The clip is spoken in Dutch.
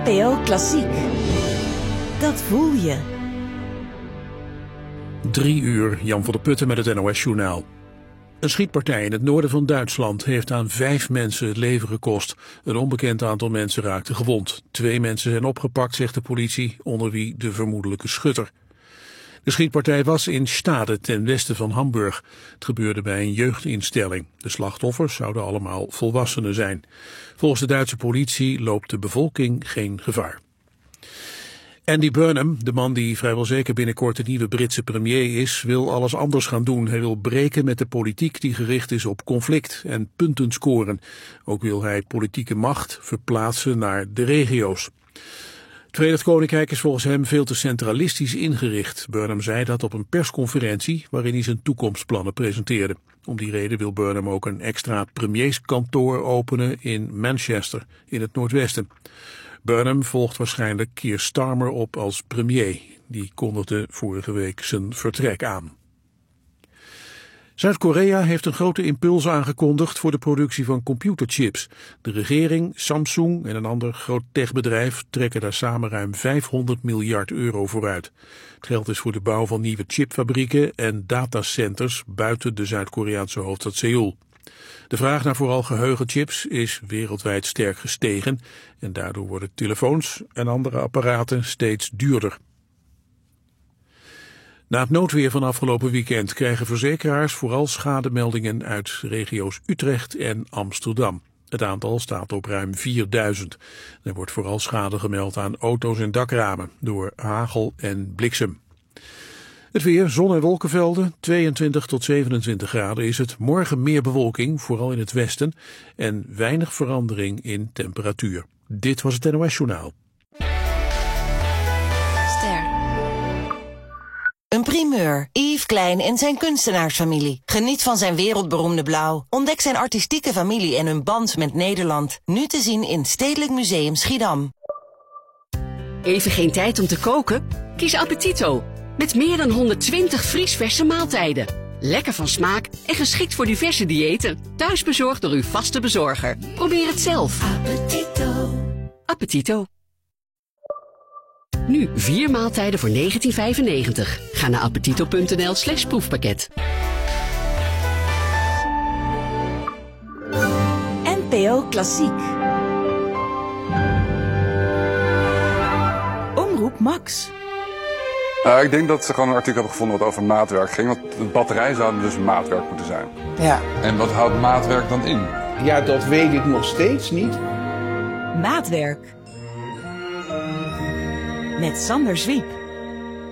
NPO Klassiek. Dat voel je. 3 uur, Jan van der Putten met het NOS-journaal. Een schietpartij in het noorden van Duitsland heeft aan 5 mensen het leven gekost. Een onbekend aantal mensen raakte gewond. 2 mensen zijn opgepakt, zegt de politie, onder wie de vermoedelijke schutter. De schietpartij was in Stade ten westen van Hamburg. Het gebeurde bij een jeugdinstelling. De slachtoffers zouden allemaal volwassenen zijn. Volgens de Duitse politie loopt de bevolking geen gevaar. Andy Burnham, de man die vrijwel zeker binnenkort de nieuwe Britse premier is, wil alles anders gaan doen. Hij wil breken met de politiek die gericht is op conflict en punten scoren. Ook wil hij politieke macht verplaatsen naar de regio's. Het Verenigd Koninkrijk is volgens hem veel te centralistisch ingericht. Burnham zei dat op een persconferentie waarin hij zijn toekomstplannen presenteerde. Om die reden wil Burnham ook een extra premierskantoor openen in Manchester, in het noordwesten. Burnham volgt waarschijnlijk Keir Starmer op als premier. Die kondigde vorige week zijn vertrek aan. Zuid-Korea heeft een grote impuls aangekondigd voor de productie van computerchips. De regering, Samsung en een ander groot techbedrijf trekken daar samen ruim 500 miljard euro voor uit. Het geld is voor de bouw van nieuwe chipfabrieken en datacenters buiten de Zuid-Koreaanse hoofdstad Seoul. De vraag naar vooral geheugenchips is wereldwijd sterk gestegen en daardoor worden telefoons en andere apparaten steeds duurder. Na het noodweer van afgelopen weekend krijgen verzekeraars vooral schademeldingen uit regio's Utrecht en Amsterdam. Het aantal staat op ruim 4000. Er wordt vooral schade gemeld aan auto's en dakramen door hagel en bliksem. Het weer, zon- en wolkenvelden, 22 tot 27 graden is het. Morgen meer bewolking, vooral in het westen, en weinig verandering in temperatuur. Dit was het NOS-journaal. Een primeur. Yves Klein en zijn kunstenaarsfamilie. Geniet van zijn wereldberoemde blauw. Ontdek zijn artistieke familie en hun band met Nederland. Nu te zien in Stedelijk Museum Schiedam. Even geen tijd om te koken? Kies Appetito. Met meer dan 120 vriesverse maaltijden. Lekker van smaak en geschikt voor diverse diëten. Thuis bezorgd door uw vaste bezorger. Probeer het zelf. Appetito. Appetito. Nu 4 maaltijden voor €19,95. Ga naar appetito.nl/proefpakket. NPO Klassiek. Omroep Max. Ik denk dat ze gewoon een artikel hebben gevonden wat over maatwerk ging. Want de batterij zou dus maatwerk moeten zijn. Ja. En wat houdt maatwerk dan in? Ja, dat weet ik nog steeds niet. Maatwerk. Met Sander Zwiep.